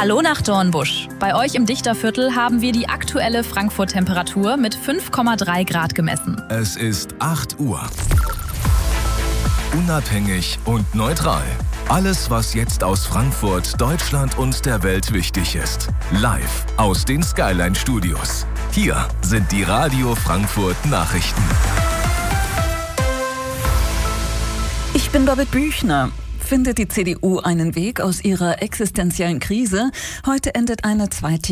Hallo nach Dornbusch. Bei euch im Dichterviertel haben wir die aktuelle Frankfurt-Temperatur mit 5,3 Grad gemessen. Es ist 8 Uhr. Unabhängig und neutral. Alles, was jetzt aus Frankfurt, Deutschland und der Welt wichtig ist. Live aus den Skyline Studios. Hier sind die Radio Frankfurt Nachrichten. Ich bin David Büchner. Findet die CDU einen Weg aus ihrer existenziellen Krise? Heute endet eine